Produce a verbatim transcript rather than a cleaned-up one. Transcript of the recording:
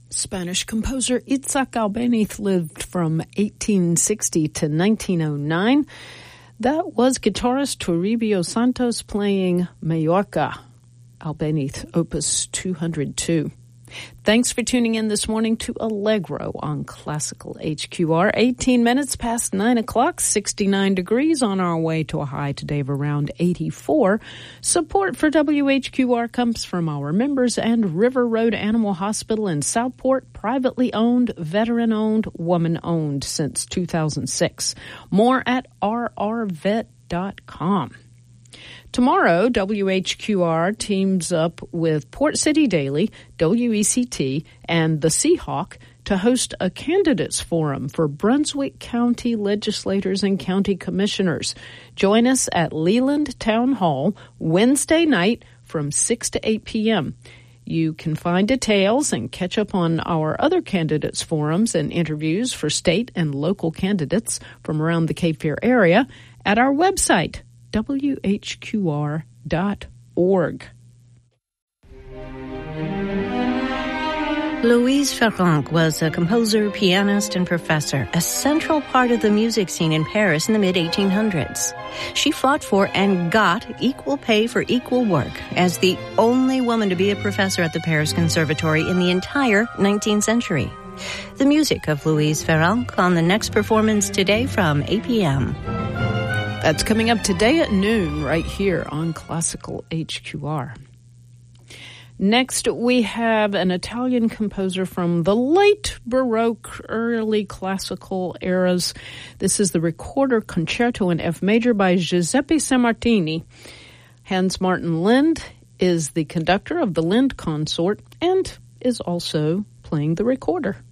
Spanish composer Itzhak Albéniz lived from eighteen sixty to nineteen oh nine. That was guitarist Toribio Santos playing Mallorca, Albéniz, Opus two hundred two. Thanks for tuning in this morning to Allegro on Classical H Q R. eighteen minutes past nine o'clock, sixty-nine degrees, on our way to a high today of around eighty-four. Support for W H Q R comes from our members and River Road Animal Hospital in Southport, privately owned, veteran-owned, woman-owned since two thousand six. More at r r vet dot com. Tomorrow, W H Q R teams up with Port City Daily, W E C T, and the Seahawk to host a candidates forum for Brunswick County legislators and county commissioners. Join us at Leland Town Hall Wednesday night from six to eight p.m. You can find details and catch up on our other candidates forums and interviews for state and local candidates from around the Cape Fear area at our website, w h q r dot org. Louise Farrenc was a composer, pianist, and professor, a central part of the music scene in Paris in the mid eighteen hundreds. She fought for and got equal pay for equal work as the only woman to be a professor at the Paris Conservatory in the entire nineteenth century. The music of Louise Farrenc on the next performance today from eight p.m. That's coming up today at noon right here on Classical H Q R. Next, we have an Italian composer from the late Baroque, early classical eras. This is the Recorder Concerto in F major by Giuseppe Sammartini. Hans Martin Lind is the conductor of the Lind Consort and is also playing the recorder.